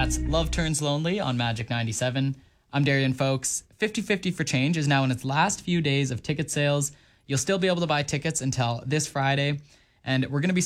That's Love Turns Lonely on Magic 97. I'm Darian, folks. 50/50 for Change is now in its last few days of ticket sales. You'll still be able to buy tickets until this Friday, and we're going to be